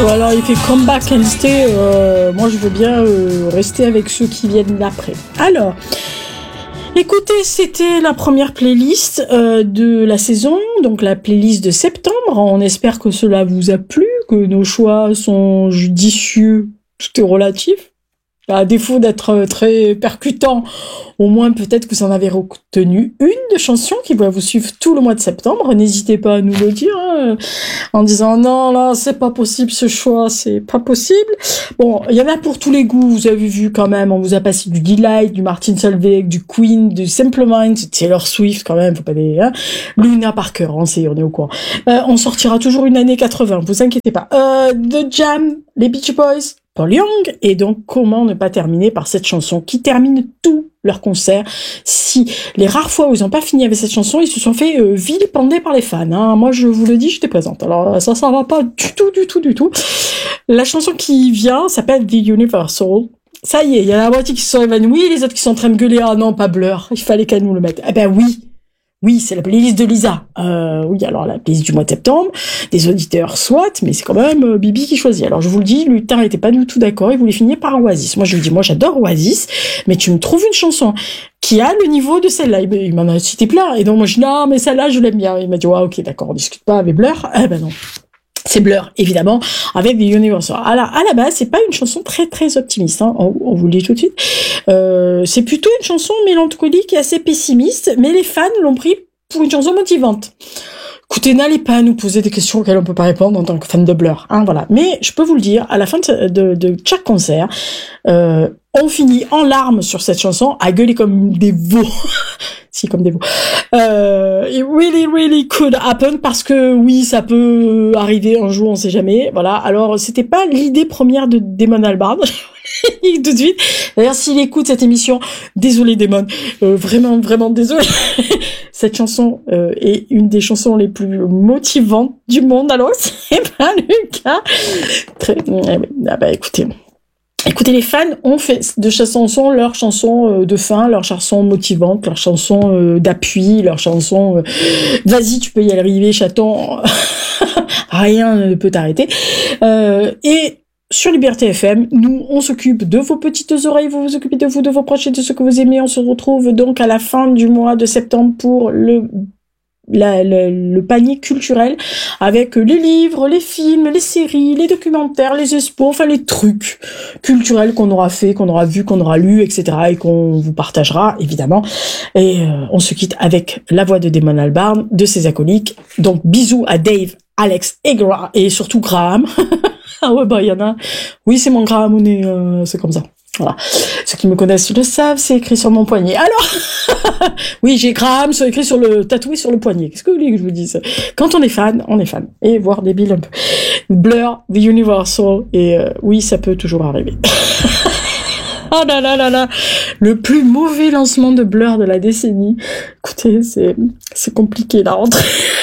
Alors il fait come back and stay, moi je veux bien rester avec ceux qui viennent après. Alors, écoutez, c'était la première playlist de la saison, donc la playlist de septembre. On espère que cela vous a plu, que nos choix sont judicieux, tout est relatif. À défaut d'être très percutant, au moins peut-être que vous en avez retenu une de chanson qui va vous suivre tout le mois de septembre. N'hésitez pas à nous le dire, en disant non, là, c'est pas possible ce choix, c'est pas possible. Bon, il y en a pour tous les goûts, vous avez vu quand même, on vous a passé du Delight, du Martin Solveig, du Queen, du Simple Minds, Taylor Swift quand même, faut pas des, Luna Parker, on est au courant. On sortira toujours une année 80, vous inquiétez pas. The Jam, les Beach Boys, Paul Young, et donc comment ne pas terminer par cette chanson qui termine tout leur concert. Si les rares fois où ils n'ont pas fini avec cette chanson, ils se sont fait vilipender par les fans. Moi, je vous le dis, j'étais présente. Alors ça va pas du tout. La chanson qui vient s'appelle The Universal. Ça y est, il y a la moitié qui se sont évanouis, les autres qui sont en train de gueuler. Ah non, pas Blur. Il fallait qu'elle nous le mette. Eh ben oui. Oui, c'est la playlist de Lisa. Oui, alors la playlist du mois de septembre, des auditeurs soit, mais c'est quand même Bibi qui choisit. Alors je vous le dis, Lutin était pas du tout d'accord, il voulait finir par Oasis. Moi je lui dis, moi j'adore Oasis, mais tu me trouves une chanson qui a le niveau de celle-là. Il m'en a cité plein, et donc moi je dis, non, mais celle-là je l'aime bien. Il m'a dit, ouais, ok, d'accord, on discute pas avec Blur. Eh ben non. C'est Blur, évidemment, avec The Universal. Alors, à la base, c'est pas une chanson très très optimiste, on vous le dit tout de suite. C'est plutôt une chanson mélancolique et assez pessimiste, mais les fans l'ont pris pour une chanson motivante. Écoutez, n'allez pas nous poser des questions auxquelles on peut pas répondre en tant que fan de Blur, voilà. Mais je peux vous le dire, à la fin de chaque concert, on finit en larmes sur cette chanson, à gueuler comme des veaux. Si, comme des veaux. It really could happen, parce que oui, ça peut arriver un jour, on sait jamais. Voilà. Alors, c'était pas l'idée première de Damon Albarn. Tout de suite. D'ailleurs, s'il écoute cette émission, désolé Damon, vraiment désolé. Cette chanson est une des chansons les plus motivantes du monde. Alors, c'est pas le cas. Écoutez, les fans ont fait de cette chanson leur chanson de fin, leur chanson motivante, leur chanson d'appui, leur chanson vas-y, tu peux y arriver, chaton, rien ne peut t'arrêter. Et sur Liberté FM, nous, on s'occupe de vos petites oreilles, vous vous occupez de vous, de vos proches et de ce que vous aimez. On se retrouve donc à la fin du mois de septembre pour le panier culturel, avec les livres, les films, les séries, les documentaires, les expos, enfin les trucs culturels qu'on aura fait, qu'on aura vu, qu'on aura lu, etc. et qu'on vous partagera, évidemment. Et on se quitte avec la voix de Damon Albarn, de ses acolytes. Donc bisous à Dave, Alex et surtout Graham. Ah ouais, il y en a. Oui, c'est mon Graham, on est, c'est comme ça. Voilà. Ceux qui me connaissent le savent, c'est écrit sur mon poignet. Alors, oui, j'ai Graham écrit tatoué sur le poignet. Qu'est-ce que vous voulez que je vous dise? Quand on est fan, on est fan. Et voire débile un peu. Blur, The Universal, et oui, ça peut toujours arriver. Oh là. Le plus mauvais lancement de Blur de la décennie. Écoutez, c'est compliqué la rentrée.